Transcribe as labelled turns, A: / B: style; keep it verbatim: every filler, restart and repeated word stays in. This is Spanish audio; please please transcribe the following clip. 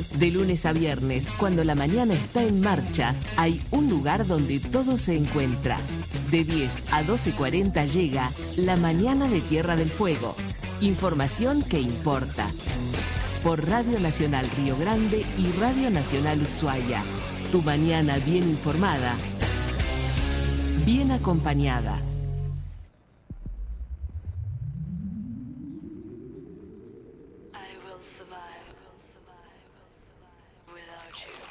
A: De lunes a viernes, cuando la mañana está en marcha, hay un lugar donde todo se encuentra. De diez a doce cuarenta llega La Mañana de Tierra del Fuego. Información que importa. Por Radio Nacional Río Grande y Radio Nacional Ushuaia. Tu mañana bien informada, bien acompañada.
B: I will survive, will survive, will survive without you.